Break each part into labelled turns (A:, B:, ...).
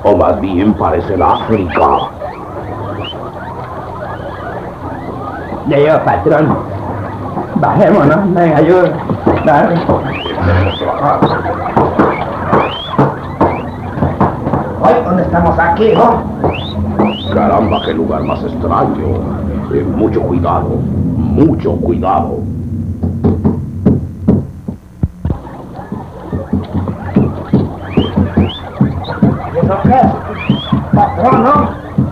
A: O más bien parece el África.
B: Ya yo, patrón. Bajémonos, me ayuda. Dale.
A: Tenemos que bajar.
C: Ay, ¿dónde estamos aquí, no?
A: Caramba, qué lugar más extraño. Mucho cuidado, mucho cuidado.
C: ¿Y eso qué es? Patrón, ¿no?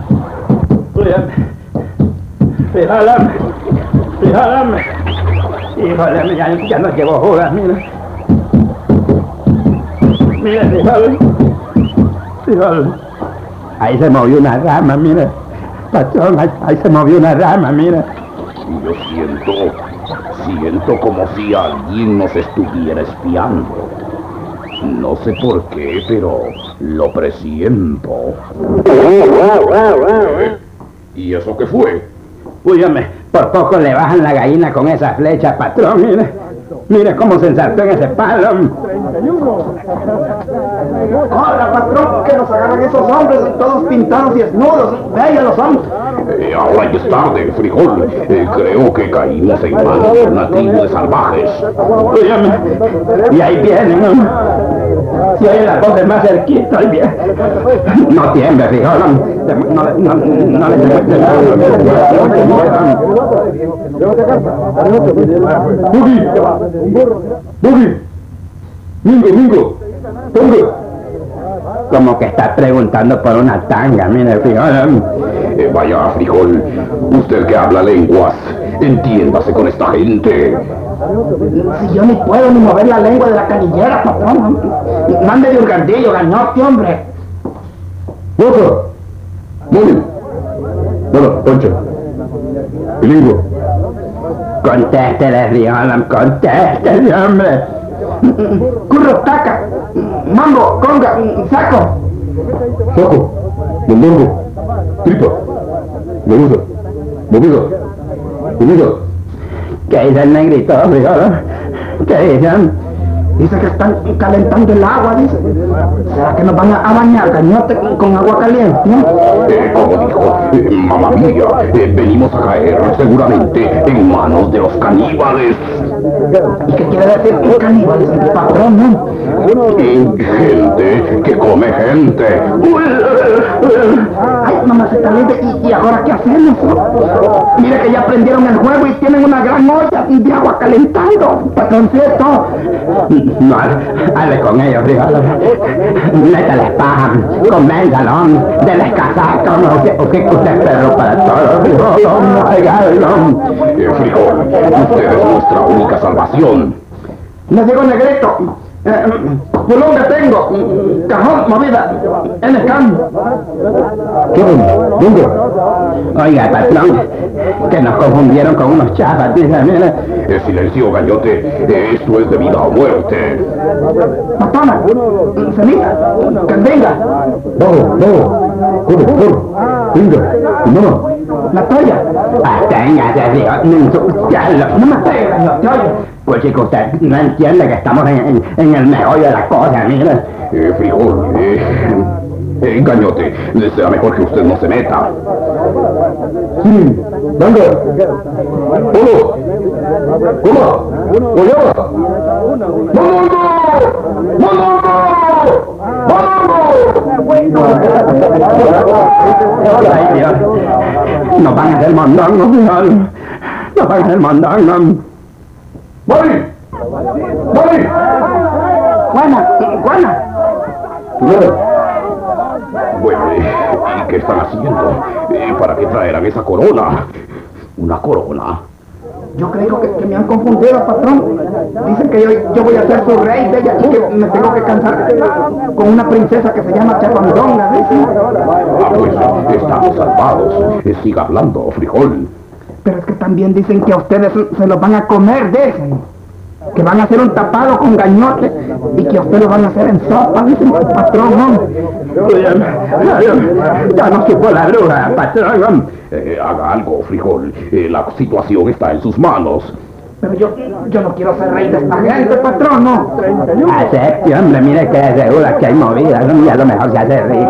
B: Fíjame. Híjole, ya no llevo jugas, mira. Mira, fíjale. Ahí se movió una rama, mira. Patrón, ahí se movió una rama, mira.
A: Y yo siento como si alguien nos estuviera espiando. No sé por qué, pero lo presiento. ¿Y eso qué fue?
B: Úyame, por poco le bajan la gallina con esa flecha, patrón, mire. Mire cómo se ensartó en ese palo.
C: Hola, patrón, que nos agarran esos hombres todos pintados y desnudos. Vean los hombres.
A: Ahora ya es tarde, frijol. Creo que caímos en manos de una tribu de salvajes.
B: Úyame, y ahí vienen, ¿no? Si oye las voces más cerquita, ahí vienen. No tiemble, frijol. No le
A: Buggy, Mingo, Tongo.
B: Como que está preguntando por una tanga, mire, frijol.
A: Vaya, frijol, usted que habla lenguas, entiéndase con esta gente.
C: Si yo ni puedo ni mover la lengua de la canillera, patrón. Mande de un gandillo, gañote, hombre.
A: ¡Boca! ¡Móvil! Bueno, Poncho. Bilingüe.
B: Contéstele, frijol, contéstele, hombre.
C: Curro, taca, mambo, conga, saco.
A: Saco, mondongo, tripa, medusa, movida.
B: ¿Qué dice el negrito, frijol? ¿Qué dicen?
C: Dice que están calentando el agua, dice. ¿Será que nos van a bañar, gañote, con agua caliente?
A: Como dijo, mamá mía, venimos a caer seguramente en manos de los caníbales.
C: ¿Y qué quiere decir caníbales, patrón, no?
A: Gente que come gente.
C: Ay, mamacita linda, ¿y ahora qué hacemos? Mire que ya prendieron el juego y tienen una gran olla de agua calentando, patroncito.
B: No, hable con ellos, frijol. Métales paja, convénzalo, denles casaca, o que usted es perro para todo, frijol.
A: Frijol, usted es nuestra única salvación.
C: Les digo, negrito, pulonga tengo, cajón, movida, en el campo.
B: Oiga, patrón, que nos confundieron con unos chafas, dice, mira.
A: Silencio, gallote, esto es de vida o muerte.
C: Patrona, cenita, candenga.
A: Corre, venga, no.
C: La toalla.
B: Téngase, frijol,
C: No me pegas, la toalla.
B: Pues chico, usted no entiende que estamos en el meollo de la cosa, mira.
A: Frijol, Gañote, será mejor que usted no se meta. Sí, venga. ¿Cómo? ¡Ollaba!
B: Ay, Dios. Nos van a hacer mondongo, frijol. Nos van a hacer mondongo.
A: ¡Mari!
C: Buena.
A: Bueno, ¿y qué están haciendo? ¿Para qué traerán esa corona? ¿Una corona?
C: Yo creo que me han confundido, patrón. Dicen que yo voy a ser su rey de ella y que me tengo que casar con una princesa que se llama Chapandonga, dicen.
A: Pues estamos salvados. Siga hablando, frijol.
C: Pero es que también dicen que a ustedes se los van a comer, dicen. Que van a hacer un tapado con gañote y que a ustedes lo van a hacer en sopa, dicen, patrón, ¿no?
B: Ya no supo la bruja, patrón.
A: Haga algo, frijol. La situación está en sus manos.
C: Pero yo no quiero ser rey de esta gente, patrón, ¿no?
B: Acepte, hombre, mire que seguro que hay movidas, ¿no? Y a lo mejor se hace rico.